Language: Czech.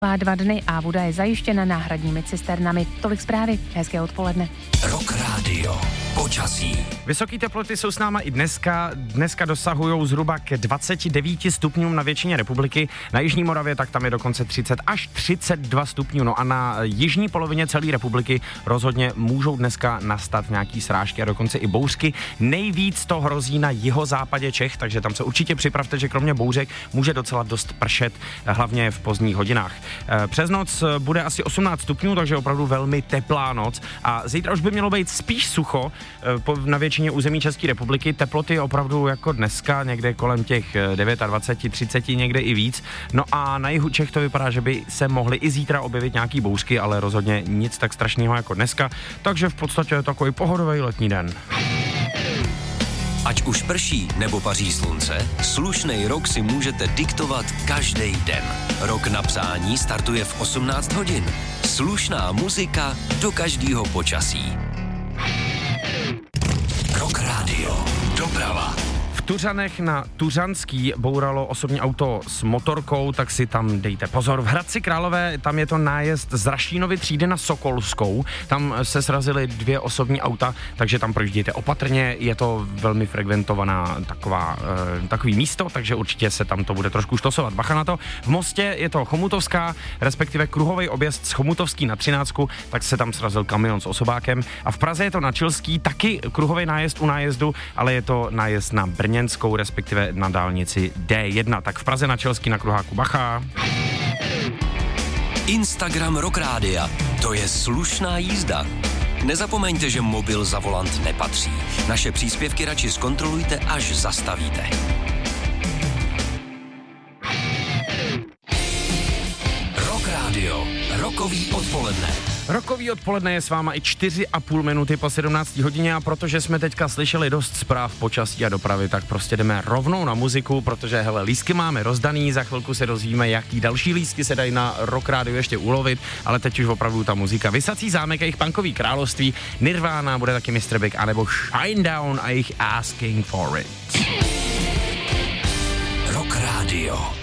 2 dny a voda je zajištěna náhradními cisternami. Tolik zprávy, hezké odpoledne. Rock Radio. Počasí. Vysoké teploty jsou s náma i dneska. Dneska dosahují zhruba k 29 stupňům na většině republiky. Na jižní Moravě tak tam je dokonce 30 až 32 stupňů. No a na jižní polovině celé republiky rozhodně můžou dneska nastat nějaký srážky a dokonce i bouřky. Nejvíc to hrozí na jihozápadě Čech, takže tam se určitě připravte, že kromě bouřek může docela dost pršet, hlavně v pozdních hodinách. Přes noc bude asi 18 stupňů, takže opravdu velmi teplá noc a zítra už by mělo být spíš sucho na většině území České republiky. Teploty opravdu jako dneska, někde kolem těch 29, 30, někde i víc. No a na jihu Čech to vypadá, že by se mohly i zítra objevit nějaký bouřky, ale rozhodně nic tak strašného jako dneska, takže v podstatě je takový pohodový letní den. Ať už prší nebo paří slunce, slušnej rok si můžete diktovat každý den. Rok na psání startuje v 18 hodin. Slušná muzika do každého počasí. Rock Radio. Doprava. V Tuřanech na Tuřanský bouralo osobní auto s motorkou, tak si tam dejte pozor. V Hradci Králové tam je to nájezd z Rašínovy třídy na Sokolskou. Tam se srazily 2 osobní auta, takže tam projíždějte opatrně. Je to velmi frekventovaná takový místo, takže určitě se tam to bude trošku štosovat. Bacha na to. V Mostě je to Chomutovská, respektive kruhový objezd z Chomutovský na 13, tak se tam srazil kamion s osobákem. A v Praze je to na Čilský, taky kruhový nájezd u nájezdu, ale je to nájezd na Brněnskou, respektive na dálnici D1. Tak v Praze na Čelský na kruháku bacha. Instagram Rock Rádia. To je slušná jízda. Nezapomeňte, že mobil za volant nepatří. Naše příspěvky radši zkontrolujte, až zastavíte. Rock Radio. Rokový odpoledne. Rokový odpoledne je s váma i 4,5 minuty po 17 hodině a protože jsme teďka slyšeli dost zpráv počasí a dopravy, tak prostě jdeme rovnou na muziku, protože hele, lístky máme rozdaný, za chvilku se dozvíme, jaký další lístky se dají na Rock Radio ještě ulovit, ale teď už opravdu ta muzika. Vysací zámek a jejich punkový království, Nirvana, bude taky Mr. Big, anebo Shinedown a jejich Asking for It. Rock Radio.